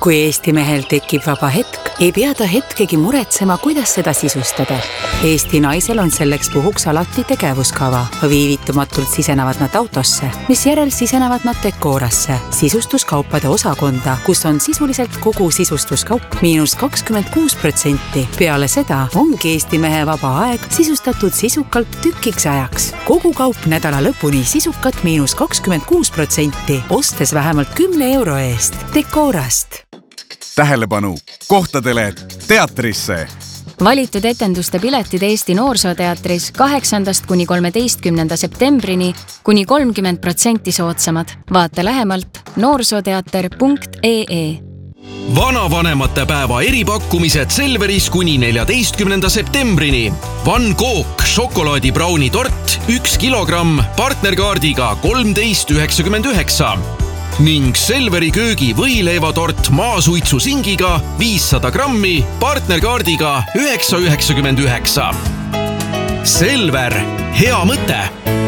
Kui Eesti mehel tekib vaba hetk, ei pea ta hetkegi muretsema, kuidas seda sisustada. Eesti naisel on selleks puhuks alati tegevuskava. Viivitumatult sisenevad nad autosse, mis järel sisenevad nad Decorasse, sisustuskaupade osakonda, kus on sisuliselt kogu sisustuskaup -26%. Peale seda ongi Eesti mehe vaba aeg sisustatud sisukalt tükiks ajaks. Kogu kaup nädala lõpuni sisukat -26%, ostes vähemalt 10 euro eest. Decorast. Tähelepanu! Kohtadele teatrisse! Valitud etenduste piletid Eesti Noorsooteatris 8. kuni 13. septembrini kuni 30% soodsamad. Vaata lähemalt noorsooteater.ee. Vanavanemate päeva eripakkumised Selveris kuni 14. septembrini. Van Gogh šokolaadibrauni tort 1 kilogramm partnerkaardiga 13,99 ning Selveri köögi võileivatort maasuitsu singiga 500 grammi partnerkaardiga 9,99. Selver, hea mõte!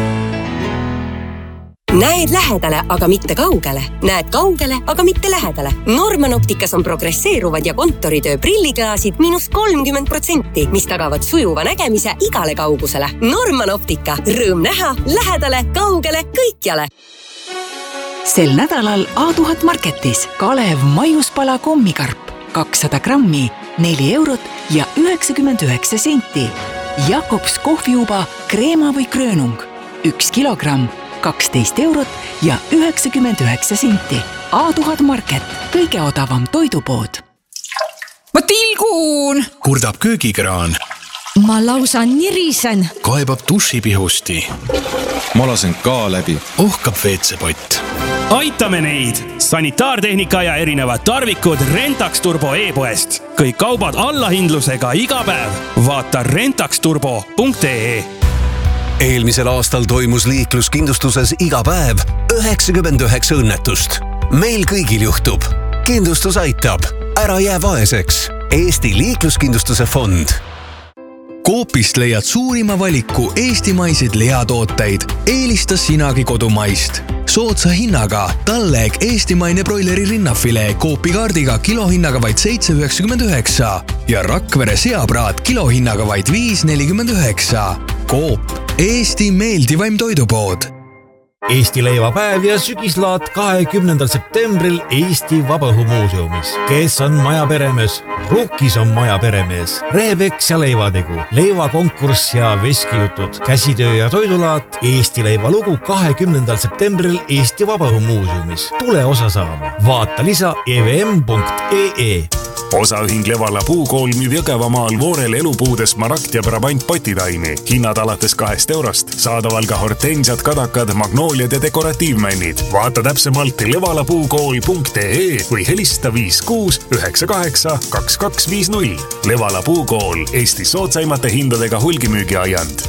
Näed lähedale, aga mitte kaugele. Näed kaugele, aga mitte lähedale. Norman Opticas on progresseeruvad ja kontoritöö prilliklaasid -30%, mis tagavad sujuva nägemise igale kaugusele. Norman Optica. Rõõm näha, lähedale, kaugele, kõikjale. Sel nädalal A1000 Marketis Kalev maiuspala kommikarp 200 grammi 4 eurot ja 99 senti. Jakobs kohviuba kreema või kröönung 1 kilogramm 12 eurot ja 99 senti. A1000 Market, kõige odavam toidupood. Ma tilgun! Kurdab köögikraan. Ma lausa nirisen. Kaebab dušipihusti. Ma lasen ka läbi. Ohkab WC-pott. Aitame neid! Sanitaartehnika ja erinevad tarvikud Rentax Turbo e-poest. Kõik kaubad allahindlusega iga päev. Vaata rentaxturbo.ee. Eelmisel aastal toimus liikluskindlustuses iga päev 99 õnnetust. Meil kõigil juhtub. Kindlustus aitab. Ära jää vaeseks. Eesti liikluskindlustuse fond. Coopist leiad suurima valiku eestimaiseid lihatooteid. Eelista sinagi kodumaist. Soodsa hinnaga talleg eestimaine broileri rinnafilee Coopi kaardiga kilohinnaga vaid 7,99 ja Rakvere seapraat kilohinnaga vaid 5,49. Coop, Eesti meeldivaim toidupood. Eesti leivapäev ja sügislaat 20. septembril Eesti Vabaõhumuuseumis. Kes on maja peremees? Rukkis on maja peremees. Rehepeks ja leivategu, leivakonkurss ja veskijutud, käsitöö ja toidulaat. Eesti leivalugu 20. septembril Eesti Vabaõhumuuseumis. Tule osa saama. Vaata lisa evm.ee. Osaühing Levala puukool müüb Jõgevamaal Voorel elupuude smaragd ja Brabant potitaimi. Hinnad alates 2 eurost. Saadaval ka hortensiad, kadakad, magnooliad ja dekoratiivmännid. Vaata täpsemalt levalapuukool.ee või helista 56 98 2250. Levala puukool, Eesti soodsaimate hindadega hulgimüügiajand.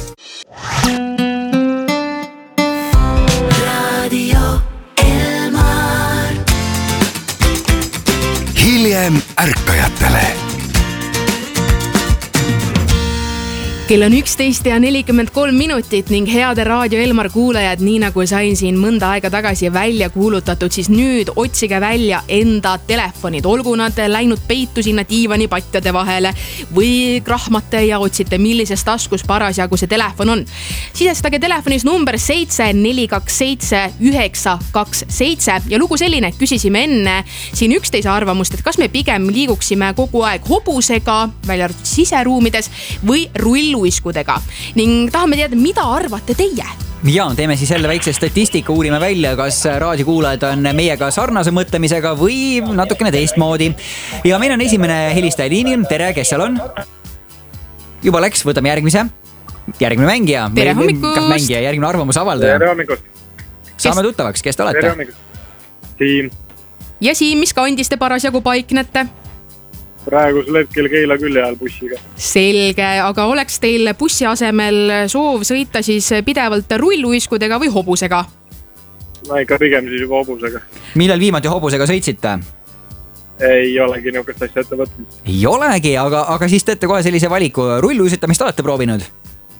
Hiljem ärkajatele. Kell on 11:43 ning heade Raadio Elmar kuulajad, nii nagu sain siin mõnda aega tagasi välja kuulutatud, siis nüüd otsige välja enda telefonid. Olgu nad läinud peitu sinna diivani patjade vahele või krahmate ja otsite, millises taskus parasjagu see telefon on. Sisestage telefonis number 7427 927 ja lugu selline, küsisime enne siin üksteise arvamust, et kas me pigem liiguksime kogu aeg hobusega, välja arvatud siseruumides või rulluiskudega. Ning tahame teada, mida arvate teie? Ja teeme siis jälle väikse statistika, uurime välja, kas raadiokuulajad on meiega sarnase mõtlemisega või natukene teistmoodi. Ja meil on esimene helistaja liinil. Tere, kes seal on? Juba läks, võtame järgmise. Järgmine mängija. Tere hommikust! Kas mängija, järgmine arvamus avaldaja? Tere hommikust! Saame tuttavaks, kes te olete? Tere hommikust! Siim. Ja Siim, mis kandis te parasjagu paiknete? Praegusel hetkel Keila külje ajal bussiga. Selge, aga oleks teil bussi asemel soov sõita siis pidevalt rulluiskudega või hobusega? Ma ikka pigem siis juba hobusega. Millal viimati hobusega sõitsite? Ei olegi niisugust asja ette võtnud. Ei olegi, aga siis teete kohe sellise valiku. Rulluisutamist olete proovinud?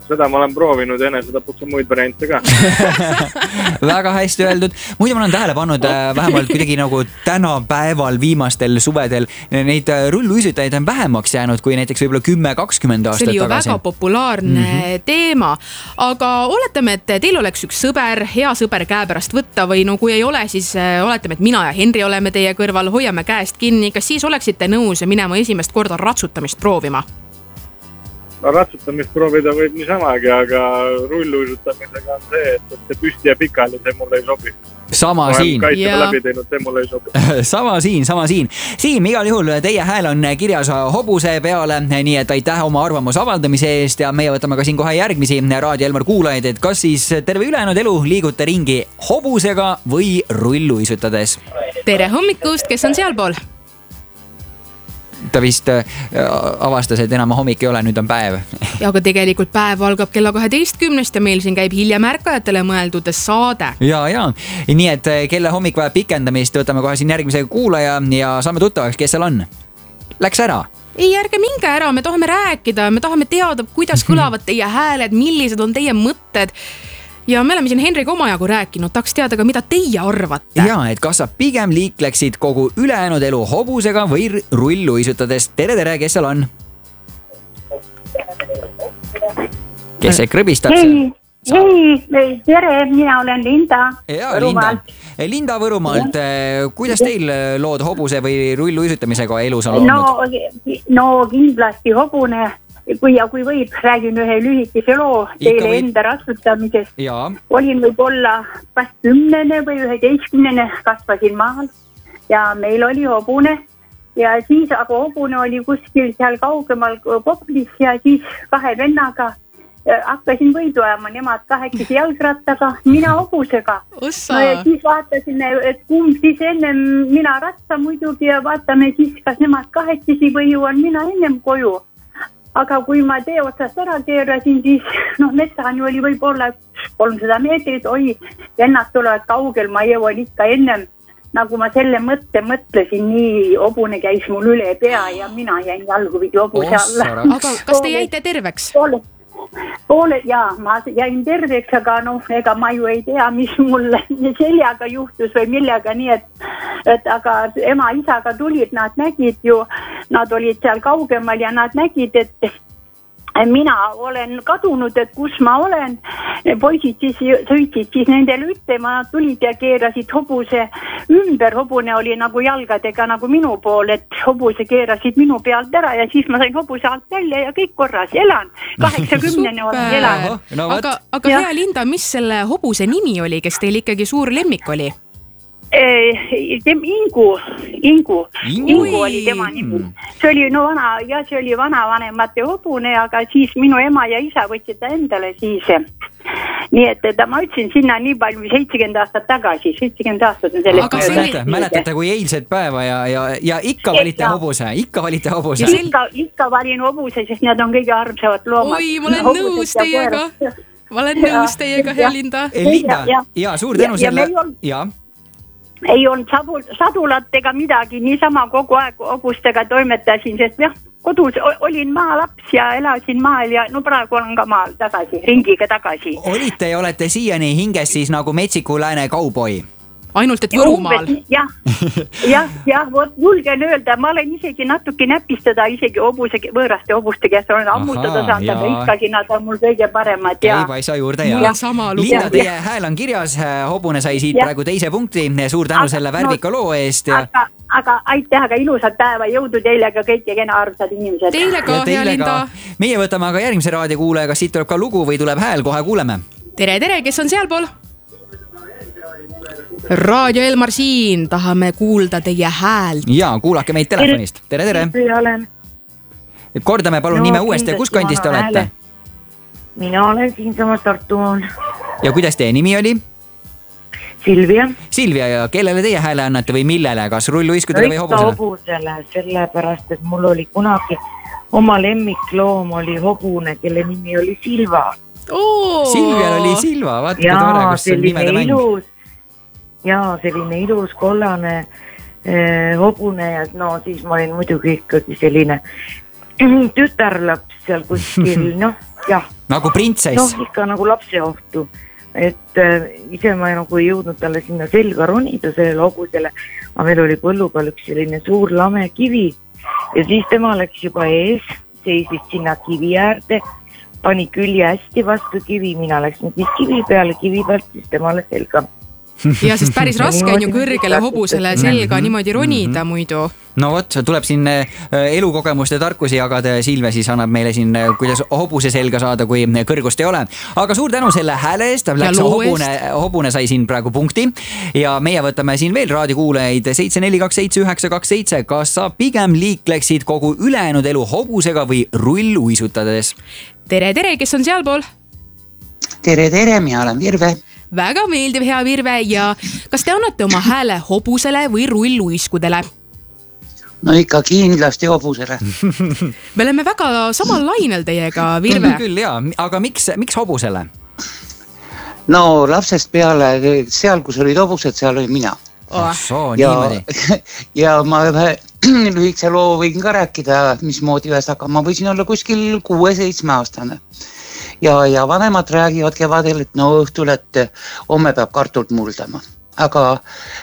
seda ma olen proovinud ja enesetapuks on muid variante ka. Väga hästi öeldud. Muidu ma olen tähele pannud vähemalt kuidagi nagu tänapäeval viimastel suvedel neid rulluisutajaid on vähemaks jäänud kui näiteks võib-olla 10-20 aastat tagasi. See oli ju väga populaarne teema. Aga oletame, et teil oleks üks sõber, hea sõber käepärast võtta või no kui ei ole, siis oletame, et mina ja Henri oleme teie kõrval, hoiame käest kinni. Kas siis oleksite nõus minema esimest korda ratsutamist proovima? No, ratsutamist proovida võib niisamagi, aga rulluisutamisega on see, et see püsti ja pikali, see mulle ei sobi. Sama siin. Kaitsega läbi teinud, see mulle ei sobi. Sama siin. Siim, igal juhul teie hääl on kirjas hobuse peale, nii et aitäh oma arvamuse avaldamise eest ja meie võtame ka siin kohe järgmisi Raadio Elmar kuulajaid, et kas siis terve ülejäänud elu liigute ringi hobusega või rulluisutades? Tere hommikust, kes on sealpool? Ta vist avastas, et enam hommik ei ole, nüüd on päev. Ja aga tegelikult päev algab kella 12 ja meil siin käib hiljem ärkajatele mõeldud saade. Ja. Nii et kelle hommik vajab pikendamist, võtame kohe siin järgmise kuulaja ja saame tuttavaks, kes seal on. Läks ära? Ei, ärge minge ära, me tahame rääkida, me tahame teada, kuidas kõlavad teie hääled, millised on teie mõtted. Ja me oleme siin Henriga omajagu rääkinud, tahaks teada ka, mida teie arvate. Ja, et kas sa pigem liikleksid kogu ülejäänud elu hobusega või rulluisutades. Tere, kes seal on? Kes see krõbistab? Hei, tere, mina olen Linda. Ja, Linda Võrumaalt. Kuidas teil lood hobuse või rulluisutamisega elus on olnud? No kindlasti hobune. Kui võib, räägin ühe lühikese loo teile enda ratsutamisest. Olin võib-olla kas 10 või 11, kasvasin maal ja meil oli hobune ja siis aga hobune oli kuskil seal kaugemal Koplis ja siis 2 vennaga hakkasin võidu ajama, nemad 8 jalgrattaga, mina hobusega. Ja siis vaatasin, et kumb siis ennem mina ratsa muidugi ja vaatame siis, kas nemad 8 või jõuan mina ennem koju. Aga kui ma tee otsast ära keerasin, siis metsani oli võib-olla 300 meetrit, vennad tulevad kaugel, ma jõuan ikka ennem. Nagu ma selle mõtlesin, nii hobune käis mul üle pea ja mina jäin jalguvidi hobuse alla. Aga kas te jäite terveks? Ma jäin terveks, aga ega ma ju ei tea, mis mulle seljaga juhtus või millega, nii et aga ema isaga tulid, nad nägid ju, nad olid seal kaugemal ja nad nägid, et mina olen kadunud, et kus ma olen. Poisid siis sõitsid siis nendele ütlema, nad tulid ja keerasid hobuse ümber. Hobune oli nagu jalgadega nagu minu pool, et hobuse keerasid minu pealt ära ja siis ma sain hobuse alt välja ja kõik korras. Elan, 80 olen elanud. Aga hea Linda, mis selle hobuse nimi oli, kes teil ikkagi suur lemmik oli? Ingu oli tema nimi. See oli vanavanemate hobune, aga siis minu ema ja isa võtsid ta endale siis. Nii et ma ütlesin sinna nii palju 70 aastat tagasi, 70 aastat on sellest. Mäletate kui eilset päeva ja ikka valite hobuse, Ikka valin hobuse, sest need on kõige armsavad loomad. Oi, ma olen nõus teiega, hea Linda. Linda, suur tänu selle. Ei olnud sadulat ega midagi, niisama kogu aeg hobustega toimetasin, sest kodus olin maalaps ja elasin maal ja praegu olen ka maal tagasi, ringiga tagasi. Olite ja olete siiani hinges siis nagu metsiku lääne kauboi? Ainult, et Võrumaal. Jah, julgen öelda, ma olen isegi natuke näpistada isegi võõraste hobuste, kes olen ammutada saanud, aga ikkagi nad on mul kõige paremad. Käib asja juurde ja Linda, teie hääl on kirjas, hobune sai siit praegu 2 punkti, suur tänu selle värvika loo eest. Aga aitäh, aga ilusat päeva, jõudu teile ka kõiki kena armsad inimesed. Teile ka, hea Linda. Meie võtame aga järgmise raadiokuulaja, kas siit tuleb ka lugu või tuleb hääl, kohe kuuleme. Tere, kes on sealpool? Raadio Elmar siin, tahame kuulda teie häält. Ja, kuulake meid telefonist. Tere. Kordame palun nime uuesti ja kus kandis te olete? Mina olen siinsamas Tartumaal. Ja kuidas teie nimi oli? Silvia ja kellele teie hääle annate või millele? Kas rulluiskudele või hobusele? Hobusele, sellepärast, et mul oli kunagi oma lemmikloom oli hobune, kelle nimi oli Silva. Silvial oli Silva, vaata tore, kus on nimede mäng. Jaa, selline ilus kollane hobune ja siis ma olin muidugi ikkagi selline tütarlaps seal kuskil, jah. Nagu printsess? Noh, ikka nagu lapseohtu. Et ise ma nagu ei jõudnud talle sinna selga ronida sellele hobusele, aga meil oli põllu peal üks selline suur lame kivi ja siis tema läks juba ees, seisis sinna kivi äärde, pani külje hästi vastu kivi, mina läksin siis kivi peale, kivi pealt siis temale selga. Ja sest päris raske on ju kõrgele hobusele selga niimoodi ronida muidu. No vot, tuleb siin elukogemuste tarkusi jagada ja Silve siis annab meile siin, kuidas hobuse selga saada, kui kõrgust ei ole. Aga suur tänu selle hääle eest, hobune sai siin praegu punkti ja meie võtame siin veel raadiokuulajaid 7427927. Kas sa pigem liikleksid kogu ülejäänud elu hobusega või rulluisutades? Tere, kes on sealpool? Tere, mina olen Virve. Väga meeldiv, hea Virve, ja kas te annate oma hääle hobusele või rulluiskudele? No ikka kindlasti hobusele. Me oleme väga samal lainel teiega, Virve. Küll jaa, aga miks hobusele? No lapsest peale, seal kus olid hobused, seal oli mina. Ja ma ühe lühikese loo võin ka rääkida, mismoodi ühes, aga ma võisin olla kuskil 6-7 aastane. Ja vanemad räägivad kevadel, et no õhtul, et homme peab kartult muldama. Aga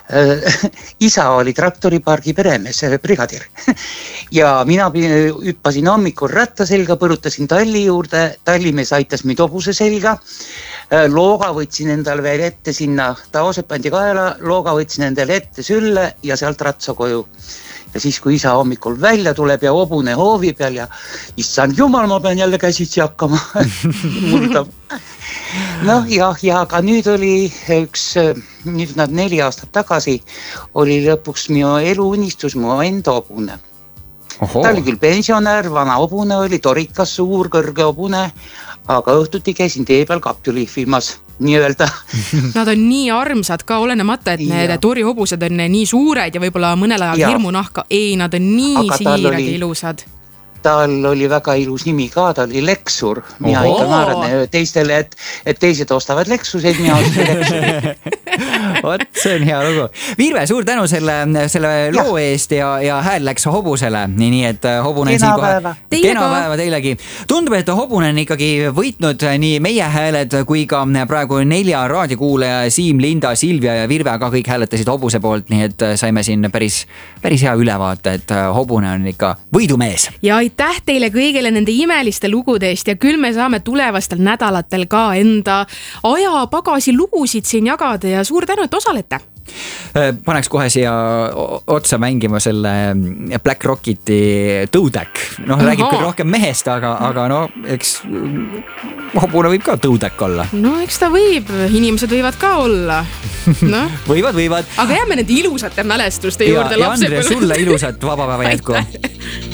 isa oli traktoripargi peremees, brigadir. Ja mina hüppasin hommikul ratta selga, põrutasin talli juurde, tallimees aitas mind hobuse selga. Looga võtsin endale veel ette sinna, taosed pandi kaela, looga võtsin endale ette sülle ja sealt ratsa koju. Ja siis, kui isa hommikul välja tuleb ja hobune hoovi peal ja issand jumal, ma pean jälle käsitsi hakkama muldab. Noh, ja aga nüüd oli nüüd nad 4 aastat tagasi oli lõpuks minu eluunistus mu enda hobune. Ta oli küll pensionär, vana hobune oli, torikas, suur, kõrge hobune, aga õhtuti käisin tee peal kapju lihvimas, nii öelda. Nad on nii armsad ka, olenemata, et need torihobused on nii suured ja võib-olla mõnel ajal hirmunahka. Ei, nad on nii siirad ja ilusad. Tal oli väga ilus nimi ka, ta oli Leksur. Mina ikka naeran teistele, et teised ostavad Leksuseid, mina ostan Leksuseid. Vot, see on hea lugu. Virve, suur tänu selle loo eest ja hääl läks hobusele. Nii, et hobune Kena päeva. Kena päeva teilegi. Tundub, et hobune on ikkagi võitnud nii meie hääled kui ka praegu 4 raadiokuulaja Siim, Linda, Silvia ja Virve ka kõik hääletasid hobuse poolt, nii et saime siin päris hea ülevaate, et hobune on ikka võidumees. Ja aitäh teile kõigile nende imeliste lugude eest ja küll me saame tulevastel nädalatel ka enda ajapagasi lugusid siin jagada ja suur tänu, et osalete. Paneks kohe siia otsa mängima selle Black Rocketi tõudäk. Räägib küll rohkem mehest, aga eks hobune võib ka tõudäk olla. No eks ta võib, inimesed võivad ka olla. No. Võivad. Aga jääme nende ilusate mälestuste juurde. Ja Andre, sulle ilusat vabapäeva jätku.